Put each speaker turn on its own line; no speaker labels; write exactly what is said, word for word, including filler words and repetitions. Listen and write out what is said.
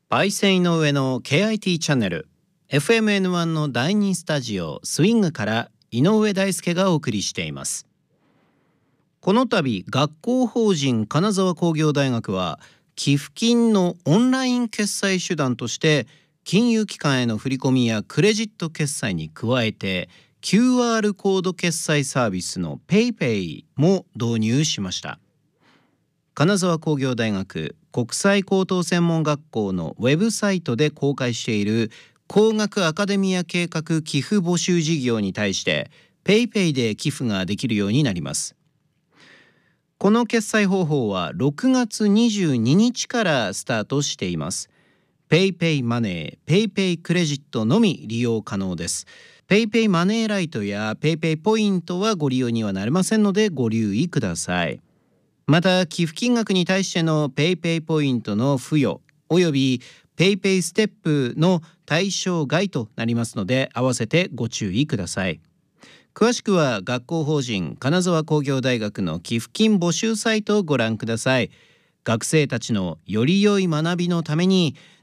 パイセン井上の ケーアイティー チャンネル エフエムエヌワン のだいにスタジオスイングから井上大輔がお送りしています。この度学校法人金沢工業大学は寄付金のオンライン決済手段として金融機関への振り込みやクレジット決済に加えて キューアール コード決済サービスの PayPay も導入しました。金沢工業大学国際高等専門学校のウェブサイトで公開している工学アカデミア計画寄付募集事業に対して PayPay で寄付ができるようになります。この決済方法はろくがつにじゅうににちからスタートしています。PayPay マネー、PayPay クレジットのみ利用可能です。PayPay マネーライトや PayPay ポイントはご利用にはなれませんのでご留意ください。また寄付金額に対しての PayPay ポイントの付与および PayPay ステップの対象外となりますので合わせてご注意ください。詳しくは学校法人金沢工業大学の寄付金募集サイトをご覧ください。学生たちのより良い学びのために